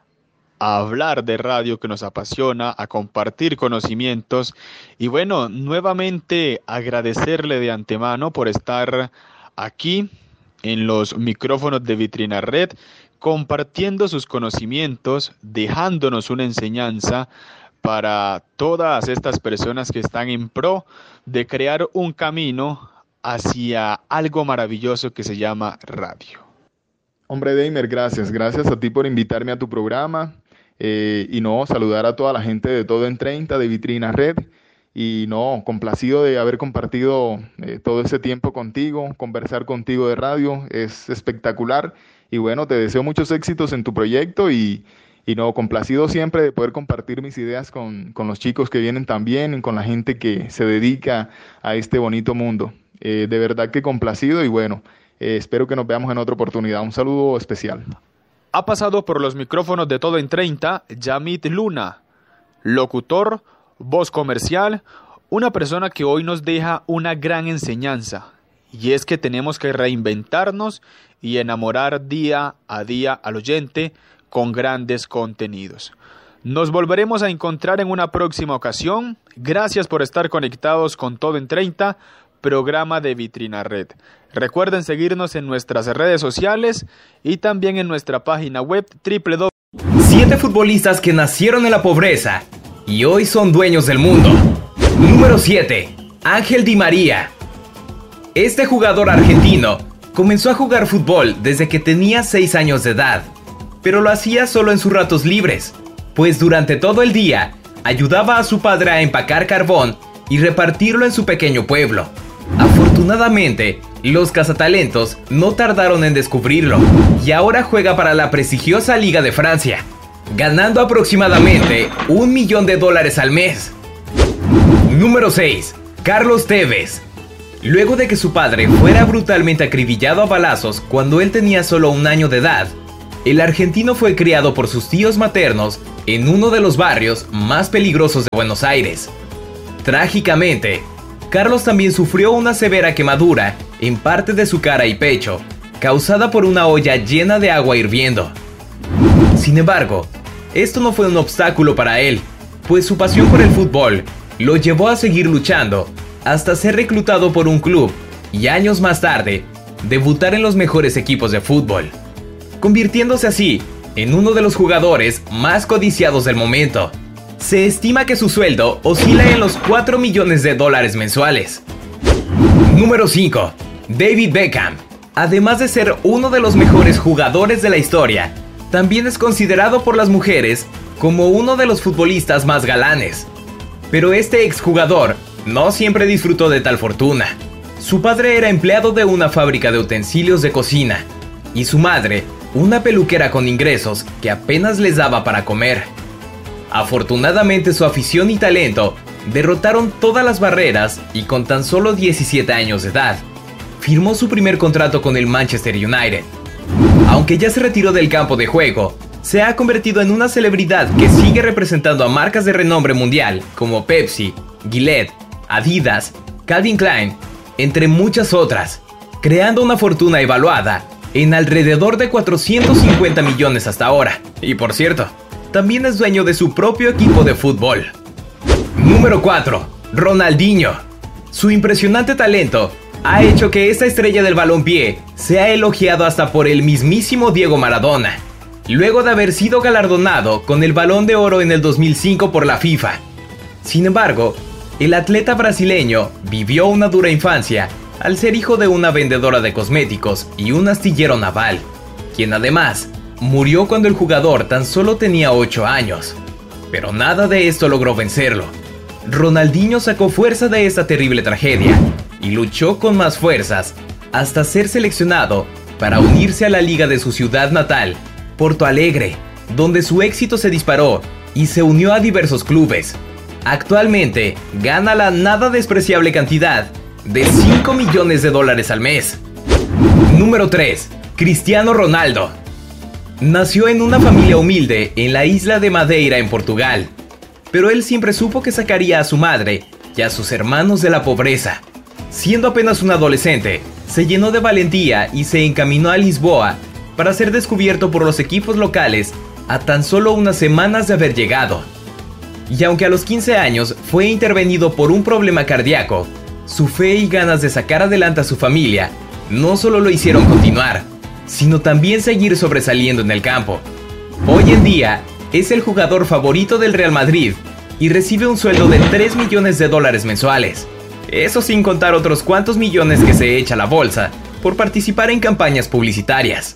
a hablar de radio que nos apasiona, a compartir conocimientos y bueno, nuevamente agradecerle de antemano por estar aquí en los micrófonos de Vitrina Red, compartiendo sus conocimientos, dejándonos una enseñanza para todas estas personas que están en pro de crear un camino hacia algo maravilloso que se llama radio. Hombre, Deimer, gracias. Gracias a ti por invitarme a tu programa. Eh, y no, saludar a toda la gente de Todo en treinta, de Vitrina Red. Y no, complacido de haber compartido eh, todo ese tiempo contigo, conversar contigo de radio. Es espectacular. Y bueno, te deseo muchos éxitos en tu proyecto y, y no, complacido siempre de poder compartir mis ideas con, con los chicos que vienen también y con la gente que se dedica a este bonito mundo. Eh, de verdad que complacido y bueno. Eh, espero que nos veamos en otra oportunidad. Un saludo especial. Ha pasado por los micrófonos de Todo en treinta, Yamit Luna, locutor, voz comercial, una persona que hoy nos deja una gran enseñanza, y es que tenemos que reinventarnos y enamorar día a día al oyente con grandes contenidos. Nos volveremos a encontrar en una próxima ocasión. Gracias por estar conectados con Todo en treinta, programa de Vitrina Red. Recuerden seguirnos en nuestras redes sociales y también en nuestra página web doble u doble u doble u. Siete futbolistas que nacieron en la pobreza y hoy son dueños del mundo. Número siete. Ángel Di María. Este jugador argentino comenzó a jugar fútbol desde que tenía seis años de edad, pero lo hacía solo en sus ratos libres, pues durante todo el día ayudaba a su padre a empacar carbón y repartirlo en su pequeño pueblo. Afortunadamente, los cazatalentos no tardaron en descubrirlo y ahora juega para la prestigiosa Liga de Francia. ganando aproximadamente un millón de dólares al mes. Número seis. Carlos Tevez. Luego de que su padre fuera brutalmente acribillado a balazos cuando él tenía solo un año de edad, el argentino fue criado por sus tíos maternos en uno de los barrios más peligrosos de Buenos Aires. Trágicamente, Carlos también sufrió una severa quemadura en parte de su cara y pecho, causada por una olla llena de agua hirviendo. Sin embargo, esto no fue un obstáculo para él, pues su pasión por el fútbol lo llevó a seguir luchando hasta ser reclutado por un club y años más tarde, debutar en los mejores equipos de fútbol, convirtiéndose así en uno de los jugadores más codiciados del momento. Se estima que su sueldo oscila en los cuatro millones de dólares mensuales. Número cinco. David Beckham. Además de ser uno de los mejores jugadores de la historia, también es considerado por las mujeres como uno de los futbolistas más galanes. Pero este exjugador no siempre disfrutó de tal fortuna. Su padre era empleado de una fábrica de utensilios de cocina y su madre, una peluquera con ingresos que apenas les daba para comer. Afortunadamente su afición y talento derrotaron todas las barreras y con tan solo diecisiete años de edad, firmó su primer contrato con el Manchester United. Aunque ya se retiró del campo de juego, se ha convertido en una celebridad que sigue representando a marcas de renombre mundial como Pepsi, Gillette, Adidas, Calvin Klein, entre muchas otras, creando una fortuna evaluada en alrededor de cuatrocientos cincuenta millones hasta ahora. Y por cierto, también es dueño de su propio equipo de fútbol. Número cuatro. Ronaldinho. Su impresionante talento ha hecho que esta estrella del balompié sea elogiado hasta por el mismísimo Diego Maradona, luego de haber sido galardonado con el Balón de Oro en el dos mil cinco por la FIFA. Sin embargo, el atleta brasileño vivió una dura infancia al ser hijo de una vendedora de cosméticos y un astillero naval, quien además murió cuando el jugador tan solo tenía ocho años. Pero nada de esto logró vencerlo. Ronaldinho sacó fuerza de esta terrible tragedia y luchó con más fuerzas hasta ser seleccionado para unirse a la liga de su ciudad natal, Porto Alegre, donde su éxito se disparó y se unió a diversos clubes. Actualmente gana la nada despreciable cantidad de cinco millones de dólares al mes. Número tres. Cristiano Ronaldo. Nació en una familia humilde en la isla de Madeira en Portugal, pero él siempre supo que sacaría a su madre y a sus hermanos de la pobreza. Siendo apenas un adolescente, se llenó de valentía y se encaminó a Lisboa para ser descubierto por los equipos locales a tan solo unas semanas de haber llegado. Y aunque a los quince años fue intervenido por un problema cardíaco, su fe y ganas de sacar adelante a su familia no solo lo hicieron continuar, sino también seguir sobresaliendo en el campo. Hoy en día es el jugador favorito del Real Madrid y recibe un sueldo de tres millones de dólares mensuales. Eso sin contar otros cuantos millones que se echa a la bolsa por participar en campañas publicitarias.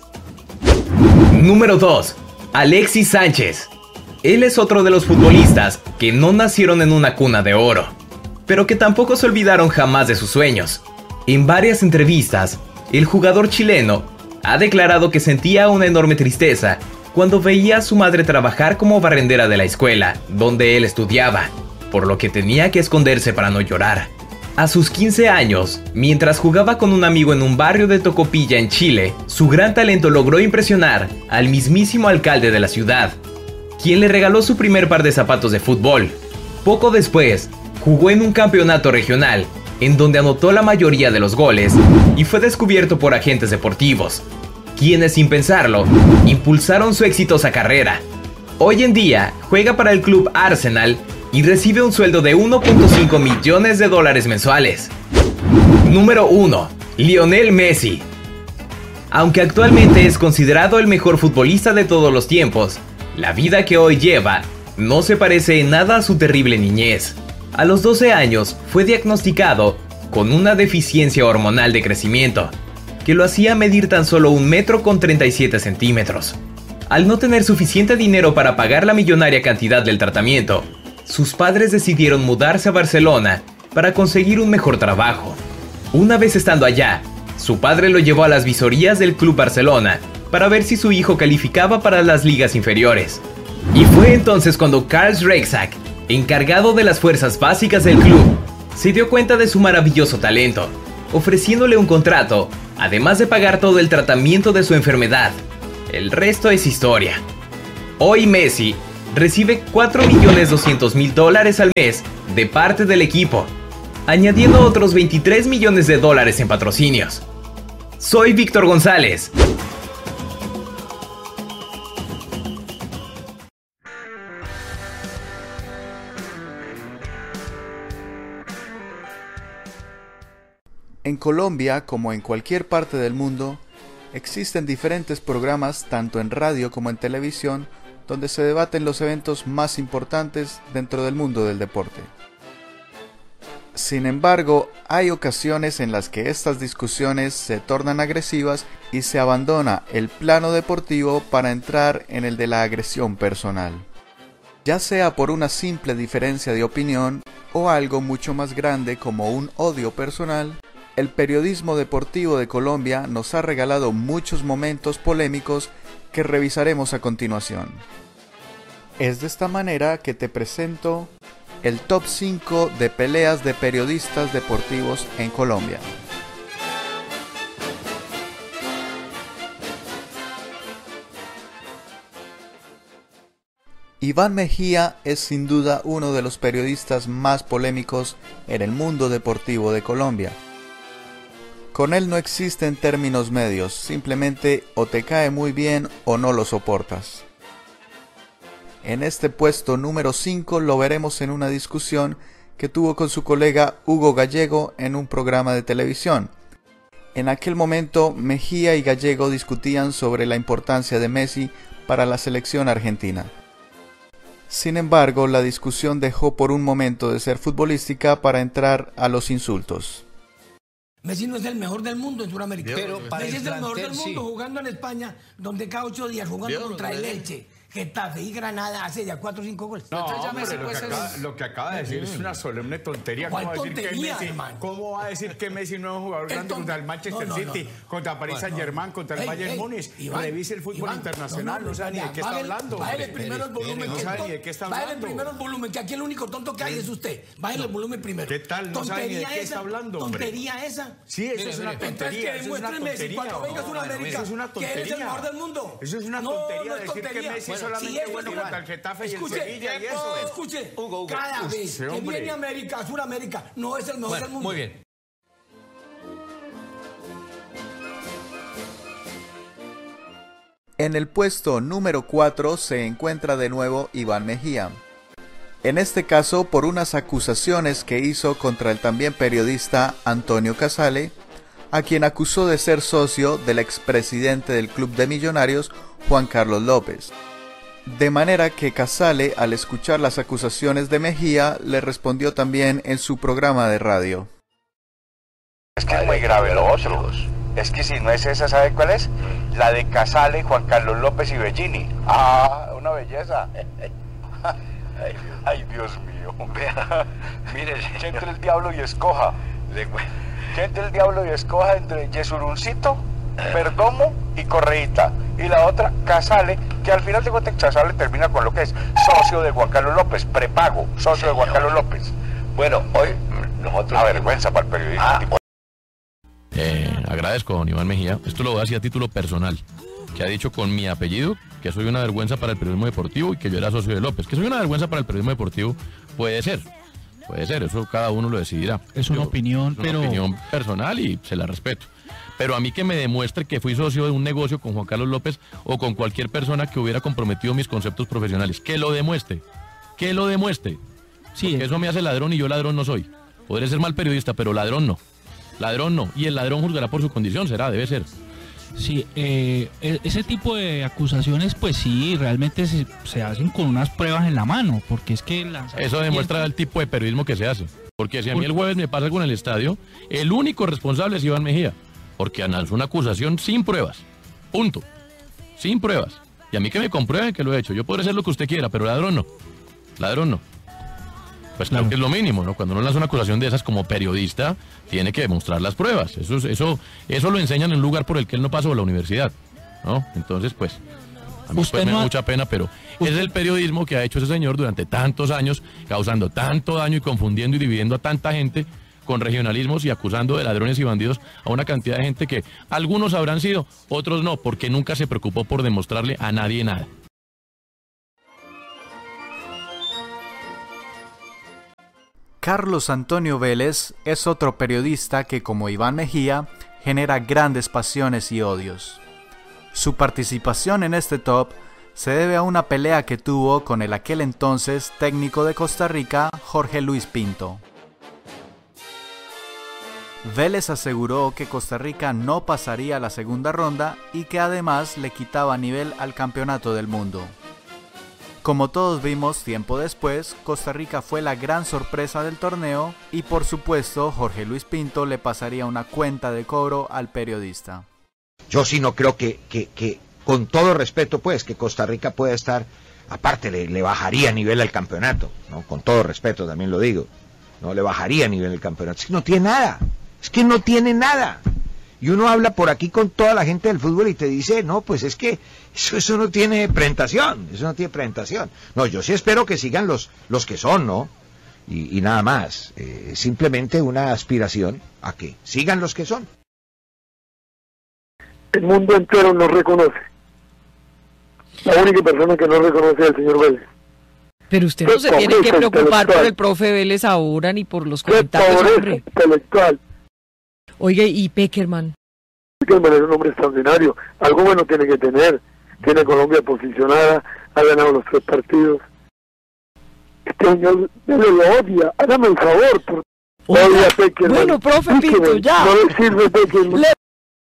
Número dos. Alexis Sánchez. Él es otro de los futbolistas que no nacieron en una cuna de oro, pero que tampoco se olvidaron jamás de sus sueños. En varias entrevistas, el jugador chileno ha declarado que sentía una enorme tristeza cuando veía a su madre trabajar como barrendera de la escuela donde él estudiaba, por lo que tenía que esconderse para no llorar. A sus quince años, mientras jugaba con un amigo en un barrio de Tocopilla en Chile, su gran talento logró impresionar al mismísimo alcalde de la ciudad, quien le regaló su primer par de zapatos de fútbol. Poco después, jugó en un campeonato regional, en donde anotó la mayoría de los goles y fue descubierto por agentes deportivos, quienes sin pensarlo, impulsaron su exitosa carrera. Hoy en día, juega para el club Arsenal y recibe un sueldo de uno punto cinco millones de dólares mensuales. Número uno. Lionel Messi. Aunque actualmente es considerado el mejor futbolista de todos los tiempos, la vida que hoy lleva no se parece en nada a su terrible niñez. A los doce años fue diagnosticado con una deficiencia hormonal de crecimiento, que lo hacía medir tan solo un metro con treinta y siete centímetros. Al no tener suficiente dinero para pagar la millonaria cantidad del tratamiento, sus padres decidieron mudarse a Barcelona para conseguir un mejor trabajo. Una vez estando allá, su padre lo llevó a las visorías del Club Barcelona para ver si su hijo calificaba para las ligas inferiores. Y fue entonces cuando Carl Rexach, encargado de las fuerzas básicas del club, se dio cuenta de su maravilloso talento, ofreciéndole un contrato, además de pagar todo el tratamiento de su enfermedad. El resto es historia. Hoy Messi recibe cuatro millones doscientos mil dólares al mes de parte del equipo, añadiendo otros veintitrés millones de dólares en patrocinios. Soy Víctor González. En Colombia, como en cualquier parte del mundo, existen diferentes programas, tanto en radio como en televisión, donde se debaten los eventos más importantes dentro del mundo del deporte. Sin embargo, hay ocasiones en las que estas discusiones se tornan agresivas y se abandona el plano deportivo para entrar en el de la agresión personal. Ya sea por una simple diferencia de opinión o algo mucho más grande como un odio personal, el periodismo deportivo de Colombia nos ha regalado muchos momentos polémicos que revisaremos a continuación. Es de esta manera que te presento el top cinco de peleas de periodistas deportivos en Colombia. Iván Mejía es sin duda uno de los periodistas más polémicos en el mundo deportivo de Colombia. Con él no existen términos medios, simplemente o te cae muy bien o no lo soportas. En este puesto número cinco lo veremos en una discusión que tuvo con su colega Hugo Gallego en un programa de televisión. En aquel momento Mejía y Gallego discutían sobre la importancia de Messi para la selección argentina. Sin embargo, la discusión dejó por un momento de ser futbolística para entrar a los insultos. Messi no es el mejor del mundo en Sudamérica. Pero para Messi el es el mejor plantel, del mundo sí. jugando en España, donde cada ocho días jugando Dios, contra el no, Elche, Getafe y Granada hace ya cuatro o cinco goles. No, Entonces ya hombre, Messi lo, puede que ser acaba, un- lo que acaba de decir es una solemne tontería. ¿Cuál ¿Cómo va a decir que tontería, Messi, hermano? ¿Cómo va a decir que Messi no es un jugador grande Entonces- contra el Manchester no, no, no, City, no. contra Paris Bueno, Saint-Germain, contra el Ey, Bayern ey, Múnich? Iván, Revise el fútbol Iván, internacional, no, sabe ni de qué está bájale- hablando. Bájale hombre. primero el volumen. No que sabe to- ni de qué está Bájale hablando. primero el volumen, que aquí el único tonto que hay es usted. Bájale el volumen primero. ¿Qué tal? No sabe ni de qué está hablando, hombre. ¿Tontería esa? Sí, eso Mire, es una mire, tontería, entonces que eso es una demuestre Messi tontería. cuando venga a No, Sudamérica eso es una que eres el tontería. mejor del mundo. Eso es una No, tontería no es decir que tontería. Messi Bueno, solamente si es bueno Iván, contra el Getafe y el escuche, Sevilla y eso. Escuche, Hugo, Hugo. cada Uy, vez sí, que hombre. viene a América, a Sudamérica, no es el mejor Bueno, del mundo. muy bien. En el puesto número cuatro se encuentra de nuevo Iván Mejía. En este caso por unas acusaciones que hizo contra el también periodista Antonio Casale, a quien acusó de ser socio del expresidente del Club de Millonarios, Juan Carlos López. De manera que Casale, al escuchar las acusaciones de Mejía, le respondió también en su programa de radio. Es que es muy grave lo otro. Es que si no es esa, ¿sabe cuál es? La de Casale, Juan Carlos López y Bellini. Ah, una belleza. Ay, Dios mío. Mire, que entre el diablo y escoja. Que entre el diablo y escoja entre Yesuruncito, Perdomo y Correíta. Y la otra, Casale, que al final de cuentas Casale termina con lo que es socio de Juan Carlos López, prepago, socio de Juan Carlos López. Bueno, hoy nosotros... Una vergüenza para el periodista. Ah. Eh, agradezco a don Iván Mejía, esto lo voy a decir a título personal, que ha dicho con mi apellido que soy una vergüenza para el periodismo deportivo y que yo era socio de López. Que soy una vergüenza para el periodismo deportivo puede ser, puede ser, eso cada uno lo decidirá. Es una Yo- opinión, es una pero... opinión personal y se la respeto. Pero a mí que me demuestre que fui socio de un negocio con Juan Carlos López o con cualquier persona que hubiera comprometido mis conceptos profesionales, que lo demuestre, que lo demuestre. Sí, Porque eso me hace ladrón y yo ladrón no soy. Podré ser mal periodista, pero ladrón no. Ladrón no, y el ladrón juzgará por su condición, será, debe ser. sí eh, e- ese tipo de acusaciones, pues sí, realmente se, se hacen con unas pruebas en la mano, porque es que... lanzar- Eso demuestra el tipo de periodismo que se hace. Porque si a mí Por- el jueves me pasa algo en el estadio, el único responsable es Iván Mejía, porque lanzó una acusación sin pruebas, punto, sin pruebas. Y a mí que me comprueben que lo he hecho, yo podré hacer lo que usted quiera, pero ladrón no, ladrón no. Pues claro Claro. que es lo mínimo, ¿no? Cuando uno lanza una acusación de esas como periodista, tiene que demostrar las pruebas. Eso, es- eso, eso lo enseñan en un lugar por el que él no pasó la universidad, ¿no? Entonces, pues, A mí pues, me da mucha pena, pero es el periodismo que ha hecho ese señor durante tantos años, causando tanto daño y confundiendo y dividiendo a tanta gente con regionalismos y acusando de ladrones y bandidos a una cantidad de gente que algunos habrán sido, otros no, porque nunca se preocupó por demostrarle a nadie nada. Carlos Antonio Vélez es otro periodista que, como Iván Mejía, genera grandes pasiones y odios. Su participación en este top se debe a una pelea que tuvo con el aquel entonces técnico de Costa Rica, Jorge Luis Pinto. Vélez aseguró que Costa Rica no pasaría a la segunda ronda y que además le quitaba nivel al campeonato del mundo. Como todos vimos tiempo después, Costa Rica fue la gran sorpresa del torneo y por supuesto Jorge Luis Pinto le pasaría una cuenta de cobro al periodista. Yo sí no creo que, que, que con todo respeto pues, que Costa Rica pueda estar, aparte le, le bajaría nivel al campeonato, ¿no? Con todo respeto también lo digo, no le bajaría nivel al campeonato, es que no tiene nada, es que no tiene nada. Y uno habla por aquí con toda la gente del fútbol y te dice, no, pues es que eso, eso no tiene presentación, eso no tiene presentación. No, yo sí espero que sigan los, los que son, ¿no? Y, y nada más, eh, simplemente una aspiración a que sigan los que son. El mundo entero nos reconoce. La única persona que no reconoce es el señor Vélez. Pero usted no se tiene que preocupar por el profe Vélez ahora ni por los comentarios, hombre. Intelectual. Oiga, ¿y Peckerman? Peckerman es un hombre extraordinario. Algo bueno tiene que tener. Tiene a Colombia posicionada, ha ganado los tres partidos. Este señor le lo odia. Hágame el favor. Por... Oiga, odia a Peckerman. Bueno, profe Peckerman, Pinto, ya. No le sirve Peckerman. Le...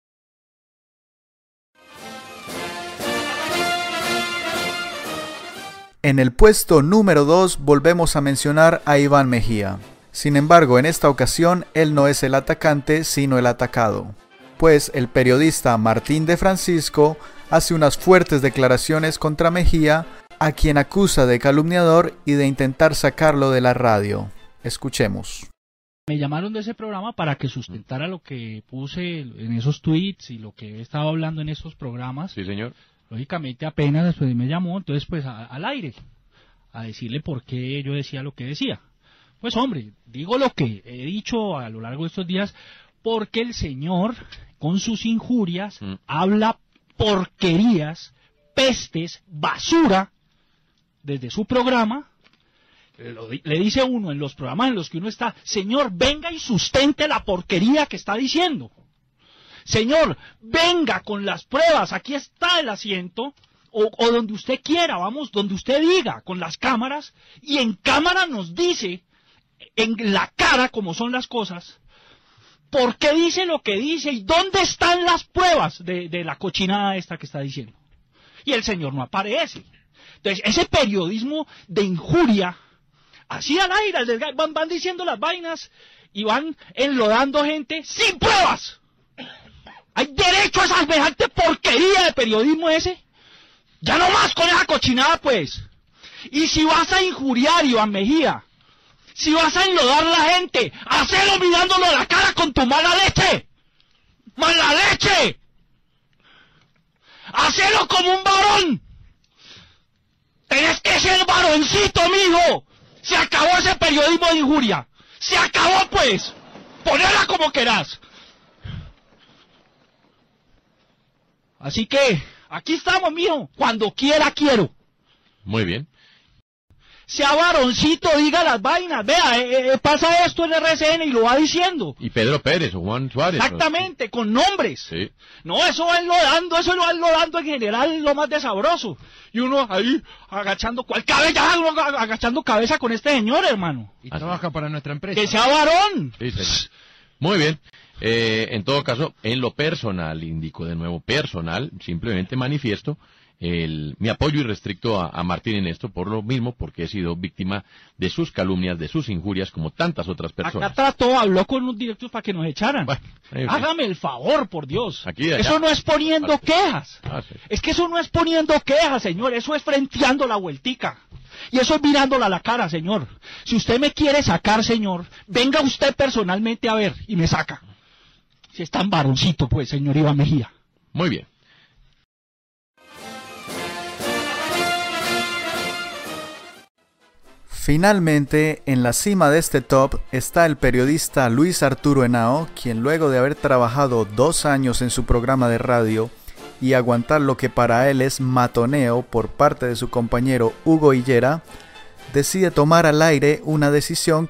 En el puesto número dos volvemos a mencionar a Iván Mejía. Sin embargo, en esta ocasión él no es el atacante, sino el atacado, pues el periodista Martín de Francisco hace unas fuertes declaraciones contra Mejía, a quien acusa de calumniador y de intentar sacarlo de la radio. Escuchemos. Me llamaron de ese programa para que sustentara lo que puse en esos tweets y lo que he estado hablando en esos programas. Sí, señor. Lógicamente apenas después me llamó, entonces pues a, al aire, a decirle por qué yo decía lo que decía. Pues hombre, digo lo que he dicho a lo largo de estos días, porque el señor, con sus injurias, mm. habla porquerías, pestes, basura, desde su programa. Lo, le dice uno en los programas en los que uno está, señor, venga y sustente la porquería que está diciendo. Señor, venga con las pruebas, aquí está el asiento, o, o donde usted quiera, vamos, donde usted diga, con las cámaras, y en cámara nos dice, en la cara como son las cosas, por qué dice lo que dice y dónde están las pruebas de, de la cochinada esta que está diciendo. Y el señor no aparece. Entonces, ese periodismo de injuria, así al aire, van, van diciendo las vainas y van enlodando gente sin pruebas. ¿Hay derecho a esa semejante porquería de periodismo ese? Ya no más con esa cochinada, pues. Y si vas a injuriar, Iván Mejía, si vas a enlodar a la gente, hacelo mirándolo a la cara con tu mala leche. ¡Mala leche! ¡Hacelo como un varón! ¡Tenés que ser varoncito, mijo! Se acabó ese periodismo de injuria. ¡Se acabó, pues! Ponela como querás. Así que, aquí estamos, mijo. Cuando quiera, quiero. Muy bien. Sea varoncito, diga las vainas. Vea, eh, eh, pasa esto en R C N y lo va diciendo. Y Pedro Pérez o Juan Suárez. Exactamente, o... con nombres. Sí. No, eso va enlodando, eso va enlodando en general lo más de sabroso. Y uno ahí agachando cual cabeza, agachando cabeza con este señor, hermano. Y Así. trabaja para nuestra empresa. Que sea varón. Sí, sí. Muy bien. Eh, en todo caso, en lo personal, indico de nuevo personal, simplemente manifiesto el, mi apoyo irrestricto a, a Martín en esto, por lo mismo, porque he sido víctima de sus calumnias, de sus injurias, como tantas otras personas. Acá trató, habló con unos directos para que nos echaran. Bueno, eh, hágame el favor, por Dios. Aquí de allá. Eso no es poniendo Parte. quejas. Ah, sí. Es que eso no es poniendo quejas, señor, eso es frenteando la vueltica. Y eso es mirándola a la cara, señor. Si usted me quiere sacar, señor, venga usted personalmente a ver y me saca. Si es tan varoncito, pues, señor Iván Mejía. Muy bien. Finalmente, en la cima de este top está el periodista Luis Arturo Henao, quien luego de haber trabajado dos años en su programa de radio y aguantar lo que para él es matoneo por parte de su compañero Hugo Higuera, decide tomar al aire una decisión